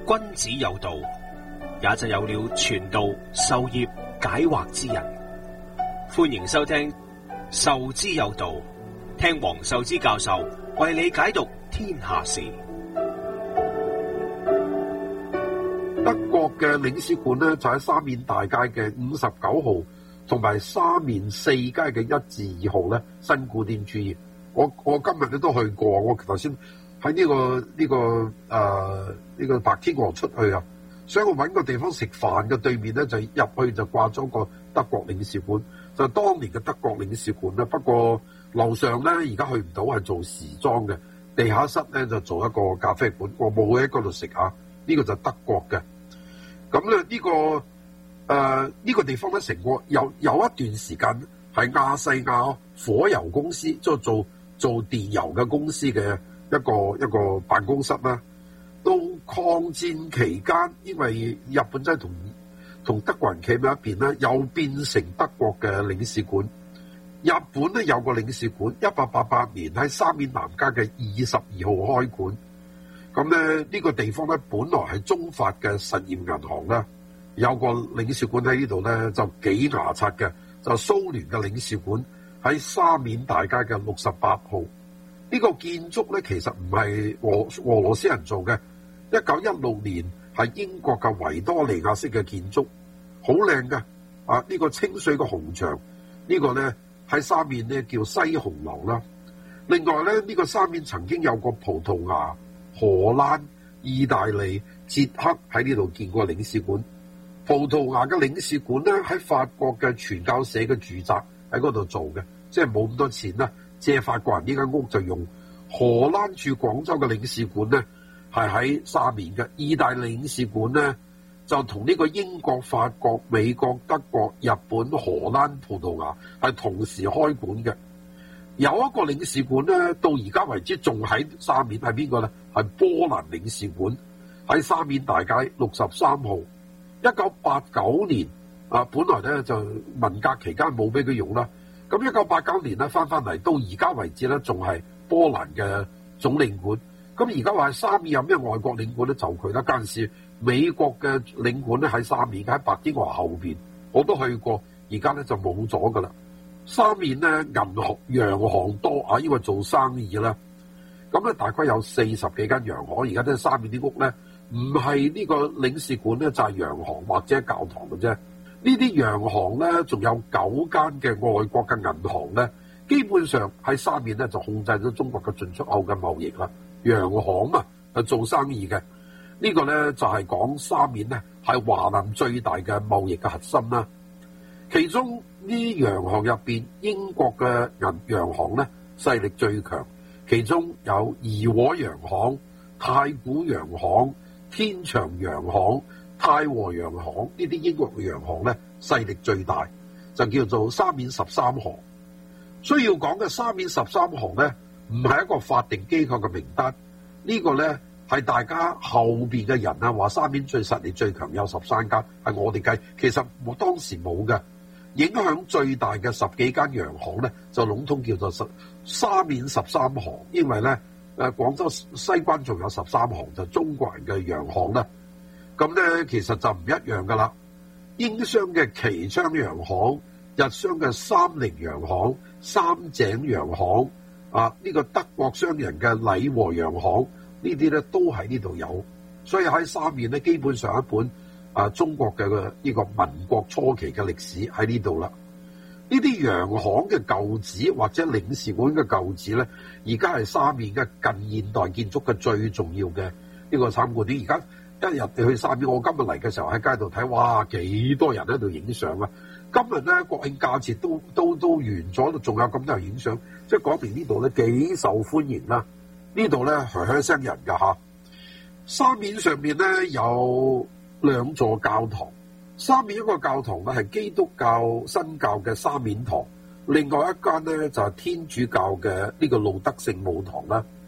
君子有道，也就有了傳道授業解惑之人。歡迎收聽授之有道，聽黃壽之教授為你解讀天下事。 德國嘅領事館咧就喺沙面大街嘅59號同埋沙面4街嘅1至2號咧新古典主義。我今日咧都去過，我頭先喺呢個白天鵝出去啊，所以我揾個地方食飯嘅對面咧就入去就掛咗個德國領事館，就當年嘅德國領事館啦。不過樓上咧而家去唔到，係做時裝嘅，地下室咧就做一個咖啡館，我冇喺嗰度食啊。呢個就德國嘅。咁咧呢個地方咧，成個有一段時間係亞細亞火油公司，即係做電油嘅公司嘅一個辦公室啦。到抗戰期間，因為日本真係同德國人企埋一邊咧，又變成德國嘅領事館。日本咧有個領事館，1888年喺沙面南街嘅22號開館。咁咧呢個地方咧本來係中法嘅實驗銀行啦，有個領事館喺呢度咧就幾牙刷嘅，就蘇聯嘅領事館喺沙面大街嘅68號。呢個建築咧其實唔係俄羅斯人做嘅，1916年係英國嘅維多利亞式嘅建築，好靚嘅啊！呢個清水嘅紅牆，呢個咧喺沙面咧叫西紅樓啦。另外咧呢個沙面曾經有個葡萄牙、荷蘭、意大利、捷克喺呢度建過領事館。葡萄牙嘅領事館咧喺法國嘅傳教社嘅住宅喺嗰度做嘅，即係冇咁多錢啦，借法國人呢間屋就用。荷蘭駐廣州嘅領事館咧係喺沙面嘅，意大利領事館咧就同呢個英國、法國、美國、德國、日本、荷蘭、葡萄牙係同時開館嘅。有一個領事館咧，到而家為止仲喺沙面，係邊個咧？係波蘭領事館，喺沙面大街63號。1989年啊，本來咧就文革期間冇俾佢用啦。咁1989年咧翻嚟，到而家為止咧仲係波蘭嘅總領館。咁而家話沙面有咩外國領館咧？就佢啦。嗰陣時美國嘅領館咧喺沙面，喺白天鵝後邊，我都去過。而家咧就冇咗噶啦。沙面咧洋行多啊，因為做生意啦。咁咧大概有40幾間洋行，而家咧沙面啲屋咧唔係呢個領事館咧，就係洋行或者教堂嘅啫。呢啲洋行咧，仲有9間嘅外國嘅銀行咧，基本上喺沙面咧就控制咗中國嘅進出口嘅貿易啦。洋行啊係做生意嘅，呢個咧就係講沙面咧係華南最大嘅貿易嘅核心啦。其中呢啲洋行入邊，英國嘅洋行咧勢力最強，其中有怡和洋行、太古洋行、天祥洋行、太和洋行，呢啲英國嘅洋行咧勢力最大，就叫做沙面13行。需要講嘅沙面13行咧，唔係一個法定機構嘅名單，呢個咧係大家後邊嘅人啊話沙面最實力最強有13間，係我哋計，其實我當時冇嘅。影響最大嘅10幾間洋行咧，就籠統叫做沙面13行，因為咧廣州西關仲有13行，就中國人嘅洋行啦。咁咧其實就唔一樣噶啦。英商嘅旗昌洋行、日商嘅三菱洋行、三井洋行啊，呢個德國商人嘅禮和洋行，呢啲咧都喺呢度有。所以喺沙面咧，基本上一本中國嘅呢個民國初期嘅歷史喺呢度啦。呢啲洋行嘅舊址或者領事館嘅舊址咧，而家係沙面嘅近現代建築嘅最重要嘅呢個參觀點。而家一日你去沙面，我今日嚟嘅時候喺街度睇，哇幾多人喺度影相啊！今日咧國慶假期都完咗，仲有咁多人影相，即係講明呢度咧幾受歡迎啦。呢度咧噓聲人㗎嚇。沙面上面咧有2座教堂，沙面一個教堂咧係基督教新教嘅沙面堂，另外一間咧就係天主教嘅呢個路德聖母堂啦。